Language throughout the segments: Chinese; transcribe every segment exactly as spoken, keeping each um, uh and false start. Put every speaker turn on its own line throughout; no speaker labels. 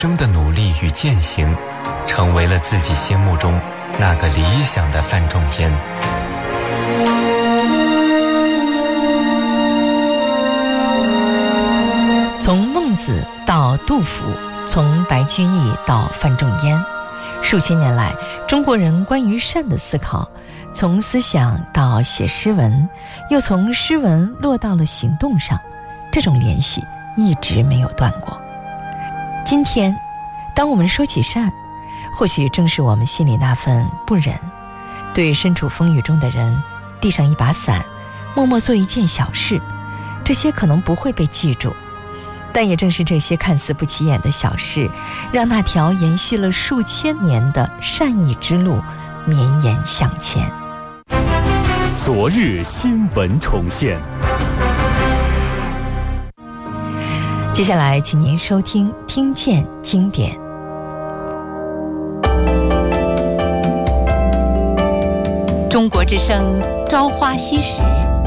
生的努力与践行，成为了自己心目中那个理想的范仲淹。
从孟子到杜甫，从白居易到范仲淹，数千年来，中国人关于善的思考，从思想到写诗文，又从诗文落到了行动上，这种联系一直没有断过。今天，当我们说起善，或许正是我们心里那份不忍，对身处风雨中的人，递上一把伞，默默做一件小事，这些可能不会被记住，但也正是这些看似不起眼的小事，让那条延续了数千年的善意之路绵延向前。
昨日新闻重现。
接下来请您收听《听见经典》。中国之声朝花夕拾，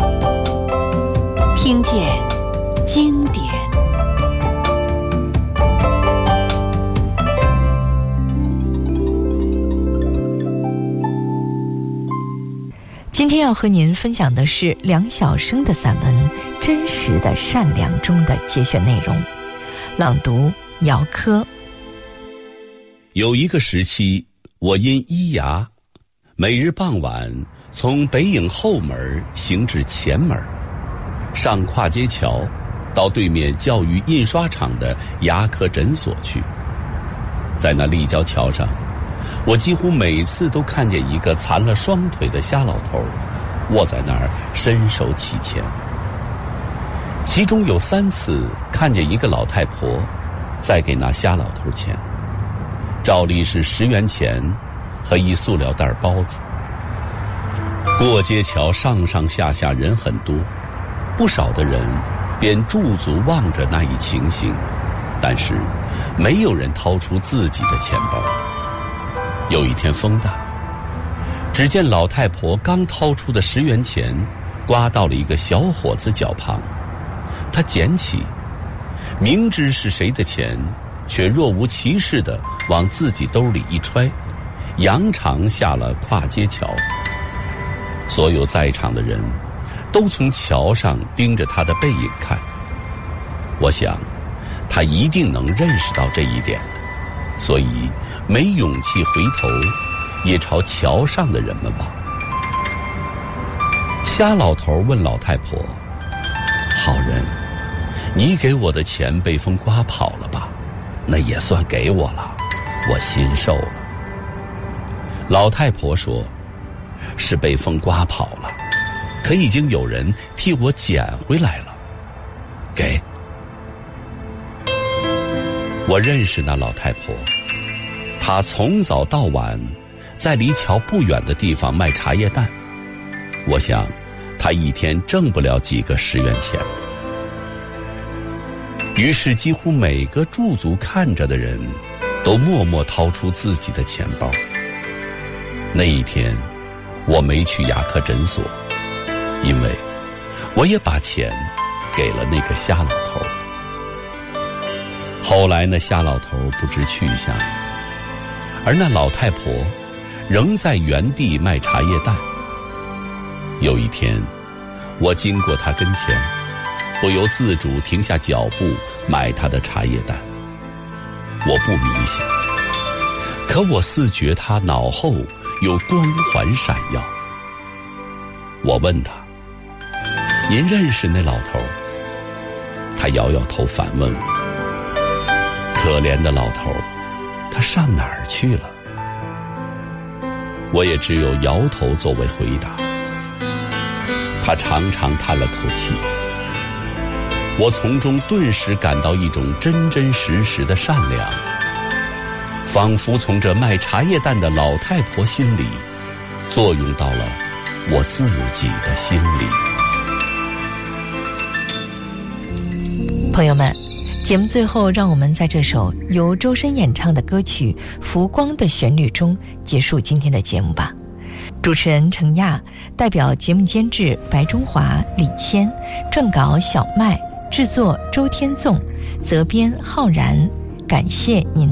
听见经典。今天要和您分享的是梁晓声的散文《真实的善良》中的节选内容，朗读姚科。
有一个时期，我因医牙，每日傍晚从北影后门行至前门，上跨街桥，到对面教育印刷厂的牙科诊所去。在那立交桥上，我几乎每次都看见一个残了双腿的瞎老头卧在那儿伸手乞钱。其中有三次看见一个老太婆在给那瞎老头钱，照例是十元钱和一塑料袋包子。过街桥上上下下人很多，不少的人便驻足望着那一情形，但是没有人掏出自己的钱包。有一天风大，只见老太婆刚掏出的十元钱刮到了一个小伙子脚旁，她捡起，明知是谁的钱，却若无其事地往自己兜里一揣，扬长下了跨街桥。所有在场的人都从桥上盯着她的背影看，我想她一定能认识到这一点的，所以没勇气回头，也朝桥上的人们望。瞎老头问老太婆：“好人，你给我的钱被风刮跑了吧？那也算给我了，我心受了。”老太婆说：“是被风刮跑了，可已经有人替我捡回来了，给。”我认识那老太婆，她从早到晚在离桥不远的地方卖茶叶蛋，我想她一天挣不了几个十元钱的。于是几乎每个驻足看着的人都默默掏出自己的钱包。那一天我没去牙科诊所，因为我也把钱给了那个瞎老头。后来那瞎老头不知去向，而那老太婆仍在原地卖茶叶蛋。有一天我经过她跟前，不由自主停下脚步买她的茶叶蛋。我不迷信，可我似觉她脑后有光环闪耀。我问她：“您认识那老头？”她摇摇头反问我：“可怜的老头，他上哪儿去了？”我也只有摇头作为回答。他长长叹了口气，我从中顿时感到一种真真实实的善良，仿佛从这卖茶叶蛋的老太婆心里作用到了我自己的心里。
朋友们，节目最后让我们在这首由周深演唱的歌曲《浮光》的旋律中结束今天的节目吧。主持人程亚，代表节目监制白中华、李谦，撰稿小麦，制作周天纵，责编浩然。感谢您。